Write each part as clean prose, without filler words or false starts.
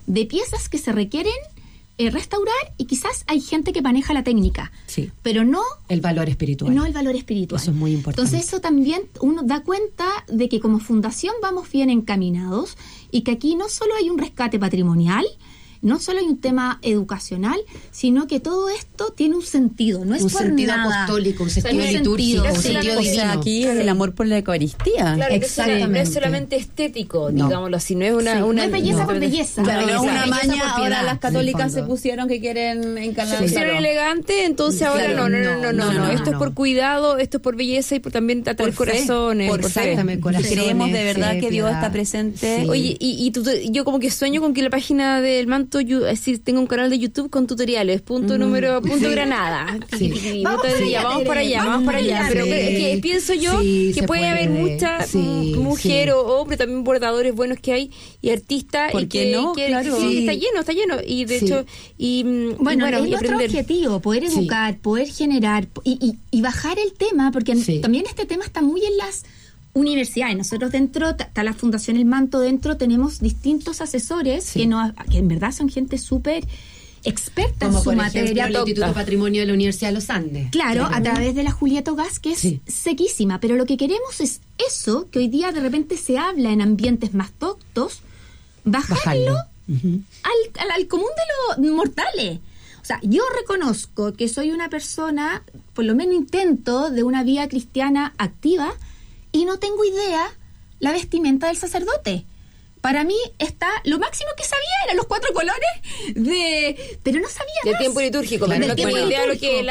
de piezas que se requieren restaurar, y quizás hay gente que maneja la técnica, sí, pero no el valor espiritual. No el valor espiritual. Eso es muy importante. Entonces eso también uno da cuenta de que como fundación vamos bien encaminados y que aquí no solo hay un rescate patrimonial, no solo hay un tema educacional, sino que todo esto tiene un sentido, no es un por sentido nada. apostólico, un sentido litúrgico, un sentido divino. Aquí es el amor por la Eucaristía. Claro, exactamente. No es solamente estético, No. digámoslo así, no es una... Sí, una no es belleza no. por belleza. Claro, no es una Belleza maña, por ahora piedad, las católicas en el se fondo. pusieron que quieren encarnar. Se pusieron Claro. elegante, entonces ahora Claro, no. Esto es no. por cuidado, esto es por belleza y por también tratar Por fe, corazones. por por fe. Exactamente, corazones, Creemos de verdad fe, que Dios piedad. está presente. Sí. Oye, yo como que sueño con que la página del manto, es decir, tengo un canal de YouTube con tutoriales, punto Granada. Sí. Vamos para allá. Pero Sí. es que pienso yo Sí, que se puede haber mucha Sí, mujer sí. o hombre, también bordadores buenos que hay y artistas. ¿Por y qué no? Claro. Sí, Sí. está lleno. Y de Sí. hecho, Bueno, es y nuestro aprender. objetivo, poder Sí. educar, poder generar y bajar el tema, porque Sí. también este tema está muy en las universidades. Nosotros dentro, está la Fundación El Manto, dentro tenemos distintos asesores Sí. que en verdad son gente súper experta Como en su por materia. ejemplo el Instituto de Patrimonio de la Universidad de los Andes. Claro, a través de la Julieta Gas, que es Sí. sequísima, pero lo que queremos es eso, que hoy día de repente se habla en ambientes más doctos, bajarlo Ujú. al común de los mortales. O sea, yo reconozco que soy una persona, por lo menos intento, de una vida cristiana activa, y no tengo idea la vestimenta del sacerdote. Para mí lo máximo que sabía eran los 4 colores pero no sabía De más. tiempo litúrgico, Claro, pero no del tengo tiempo idea de lo que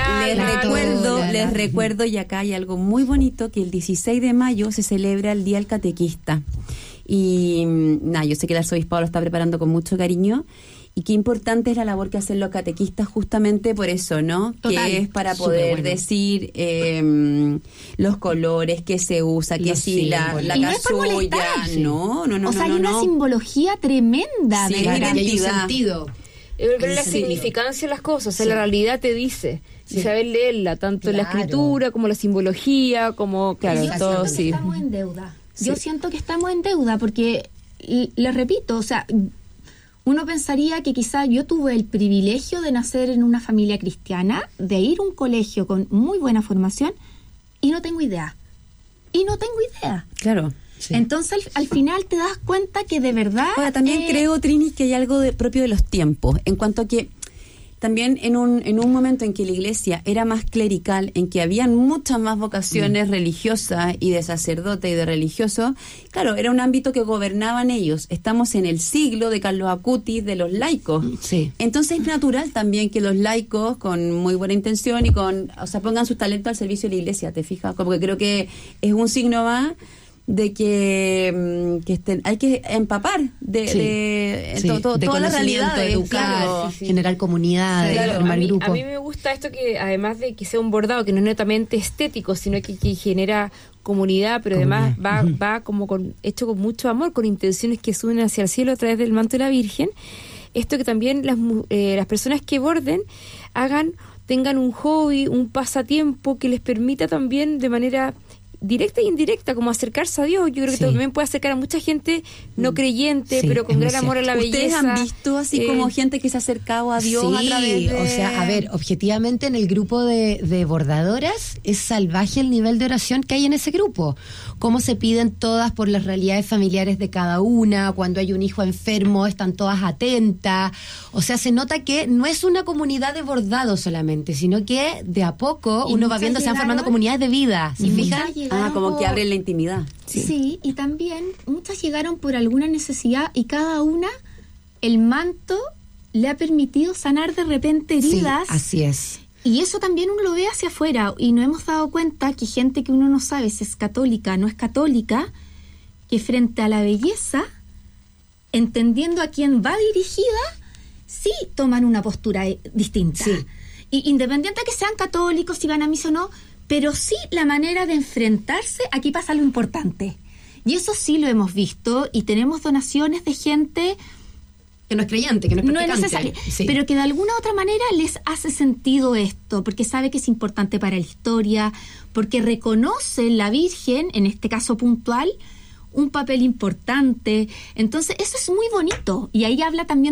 Les recuerdo, y acá hay algo muy bonito, que el 16 de mayo se celebra el Día del Catequista. Y yo sé que el arzobispado lo está preparando con mucho cariño. Y qué importante es la labor que hacen los catequistas justamente por eso, ¿no? Total. Que es para Súper poder bueno. decir los colores que se usa, que Los si la símbolos. Y no es por casulla. molestar. No. O sea, hay una simbología tremenda. Sí, de claro, verdad. Y hay un identidad. sentido. Ver la sentido. significancia de las cosas, o sea, Sí. la realidad te dice. Y Sí. saber leerla, tanto en la Claro. escritura como la simbología, como, claro, Yo todo, siento que sí. estamos en deuda. Sí. Yo siento que estamos en deuda porque, les repito, o sea, uno pensaría que quizá yo tuve el privilegio de nacer en una familia cristiana, de ir a un colegio con muy buena formación, y no tengo idea. Claro. Sí. Entonces, al final te das cuenta que de verdad... Ahora, también creo, Trini, que hay algo propio de los tiempos, en cuanto a que también en un momento en que la iglesia era más clerical, en que habían muchas más vocaciones religiosas y de sacerdote y de religioso, claro, era un ámbito que gobernaban ellos. Estamos en el siglo de Carlos Acutis, de los laicos. Sí. Entonces es natural también que los laicos, con muy buena intención y pongan sus talentos al servicio de la iglesia, ¿te fijas? Como que creo que es un signo más de que hay que empapar de Sí, todas las conocimiento, realidades, educar, claro. generar comunidades, Claro, formar a mí grupos. me gusta esto que además de que sea un bordado que no es netamente estético, sino que genera comunidad, pero además va como hecho con mucho amor, con intenciones que suben hacia el cielo a través del manto de la Virgen. Esto que también las personas que borden tengan un hobby, un pasatiempo que les permita también de manera directa e indirecta, como acercarse a Dios. Yo creo que Sí. también puede acercar a mucha gente no creyente, Sí, pero con es muy gran amor a la ¿Ustedes belleza. han visto así como gente que se ha acercado a Dios Sí, a través de...? o sea, a ver, objetivamente en el grupo de bordadoras es salvaje el nivel de oración que hay en ese grupo. Cómo se piden todas por las realidades familiares de cada una, cuando hay un hijo enfermo están todas atentas. O sea, se nota que no es una comunidad de bordado solamente, sino que de a poco Y uno va muchas viendo, se van formando llegaron- comunidades de vida. ¿Se y fijan? muchas llegaron como que por- abren la intimidad. Sí, y también muchas llegaron por alguna necesidad y cada una, el manto le ha permitido sanar de repente Sí, heridas. así es. Y eso también uno lo ve hacia afuera y nos hemos dado cuenta que gente que uno no sabe si es católica o no es católica, que frente a la belleza, entendiendo a quién va dirigida, sí toman una postura distinta. Sí. Y independiente de que sean católicos, si van a misa o no, pero sí la manera de enfrentarse, aquí pasa lo importante. Y eso sí lo hemos visto y tenemos donaciones de gente... Que no es creyente, que no es No es practicante. necesario, Sí. pero que de alguna u otra manera les hace sentido esto, porque sabe que es importante para la historia, porque reconoce en la Virgen, en este caso puntual, un papel importante. Entonces, eso es muy bonito. Y ahí habla también